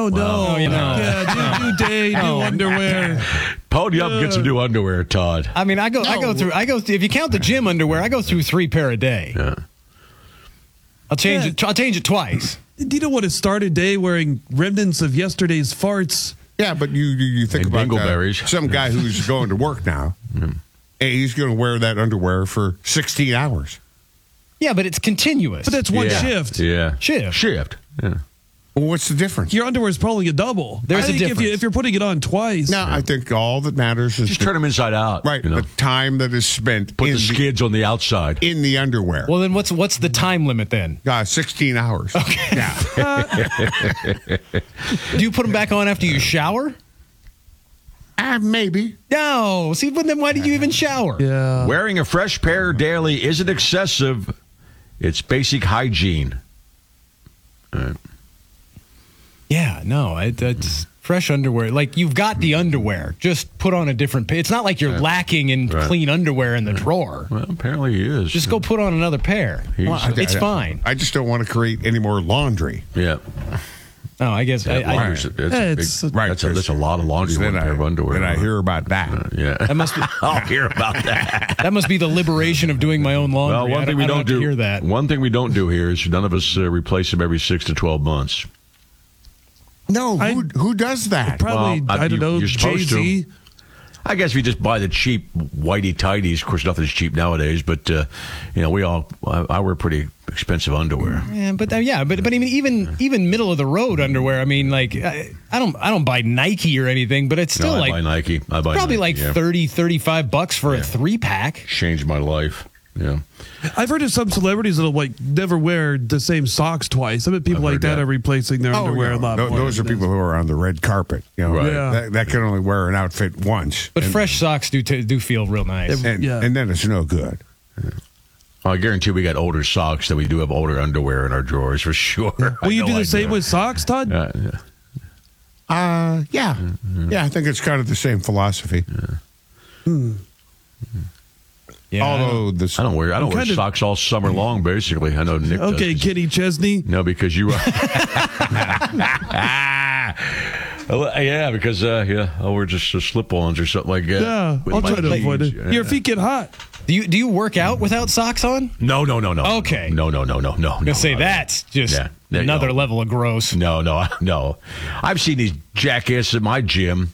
Oh, no. Yeah, new day, new underwear. Pony up and get some new underwear, Todd. I mean, I go through. If you count the gym underwear, I go through 3 pair a day. Yeah. I'll change it. I'll change it twice. Do you don't want to start a day wearing remnants of yesterday's farts? Yeah, but you think And about dingleberries. some guy who's going to work now. And he's going to wear that underwear for 16 hours. Yeah, but it's continuous. But that's one shift. Yeah. Shift. Yeah. Well, what's the difference? Your underwear is probably a double. There's I think a difference. If you're putting it on twice. No, I think all that matters is Just turn them inside out. right, You know? the time that is spent Put in the skids on the outside. in the underwear. Well, then what's the time limit then? 16 hours. Okay. Yeah. Do you put them back on after you shower? Maybe. No. See, but then why did you even shower? Yeah. Wearing a fresh pair daily isn't excessive. It's basic hygiene. Yeah, no, it's fresh underwear. Like, you've got the underwear. Just put on a different pair. It's not like you're lacking in clean underwear in the drawer. Well, apparently he is. Just go put on another pair. It's fine. I just don't want to create any more laundry. Yeah. No, I guess That's a lot of laundry in one pair of underwear. Then I hear about that. Yeah. that must be I'll hear about that. that must be the liberation of doing my own laundry. Well, one thing we I don't have to do. hear that. One thing we don't do here is none of us replace them every 6 to 12 months. No, who does that? Probably, Well, I don't know, you're supposed to. Jay-Z. I guess we just buy the cheap whitey tighties. Of course, nothing's cheap nowadays, but I wear pretty expensive underwear. Yeah, but I mean, even middle of the road underwear. I mean, like I don't buy Nike or anything, but it's still I like buy Nike. I buy probably Nike, like $30-$35 for a 3-pack. Changed my life. Yeah. I've heard of some celebrities that'll never wear the same socks twice. I bet people like that are replacing their underwear a lot more. Those are people who are on the red carpet. You know, Right. Yeah. that can only wear an outfit once. But fresh socks do feel real nice. And then it's no good. I guarantee we got older socks than we do have older underwear in our drawers for sure. Will you do the same with socks, Todd? Yeah. Yeah. I think it's kind of the same philosophy. Yeah, Although I don't wear socks all summer long. Basically, I know Nick. Okay, does. Kenny Chesney. No, because you. Yeah, because I'll wear just slip-ons or something like that. Yeah, with I'll my try to avoid it. jeans. Your feet get hot. Do you work out without socks on? No. Okay. No. I'm gonna say that's just another level of gross. No. I've seen these jackasses at my gym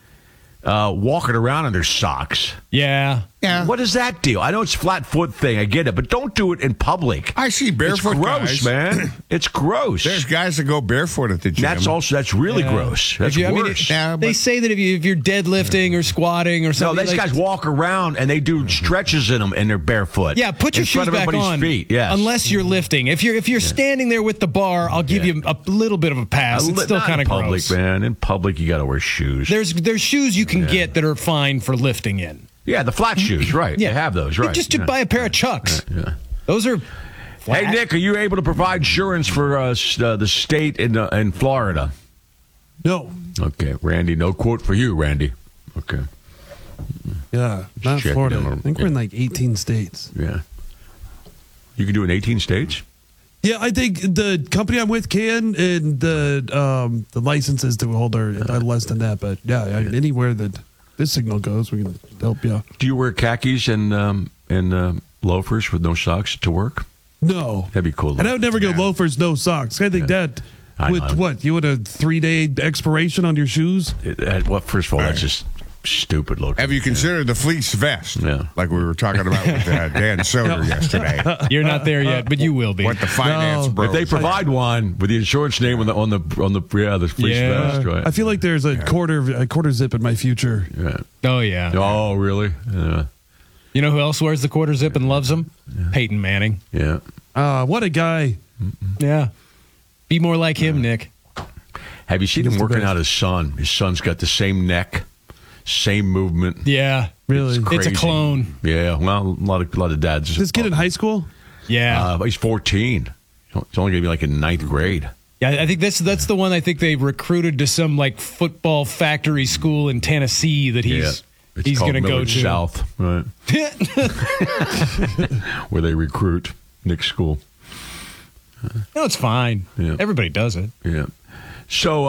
walking around in their socks. Yeah. What is that deal? I know it's a flat foot thing. I get it, but don't do it in public. I see barefoot It's gross, guys. man. It's gross. There's guys that go barefoot at the gym. That's really gross. That's worse. They say that if you're deadlifting or squatting or No, something, these guys walk around and they do stretches in them and they're barefoot. Yeah, put your in shoes front of back everybody's on. feet. Yes. Unless you're lifting. If you're standing there with the bar, I'll give you a little bit of a pass. It's still Not kind in of public, gross. man. In public, you got to wear shoes. There's shoes you can get that are fine for lifting in. Yeah, the flat shoes, right? Yeah, They have those, right? Just buy a pair of Chucks. Yeah. Those are. Flat. Hey, Nick, are you able to provide insurance for the state in Florida? No. Okay, Randy, no quote for you, Randy. Okay. Yeah, not Check Florida. it out. I think we're in like 18 states. Yeah. You can do it in 18 states? Yeah, I think the company I'm with can, and the licenses to hold are less than that. But yeah, anywhere that this signal goes, we can help you. Do you wear khakis and loafers with no socks to work? No. That'd be cool. And I would never go loafers, no socks. I think that with what? You had a 3-day expiration on your shoes? Well, first of all, that's just stupid looking. Have you considered the fleece vest? Yeah. Like we were talking about with Dan Soder yesterday. You're not there yet, but you will be. What the finance bros. If they provide one with the insurance name on the fleece vest, right? I feel like there's a quarter zip in my future. Yeah. Oh, yeah. Oh, really? Yeah. You know who else wears the quarter zip and loves them? Peyton Manning. Yeah. What a guy. Yeah. Be more like him, Nick. Have you seen him working out his son? His son's got the same neck, same movement. Yeah. Really? It's a clone. Yeah. Well, a lot of dads. Is this kid in high school? Yeah. He's 14. It's only going to be like in 9th grade. Yeah, I think that's the one I think they recruited to some like football factory school in Tennessee that he's going to go to. South, right? Where they recruit Nick's school. No, it's fine. Yeah. Everybody does it. Yeah. So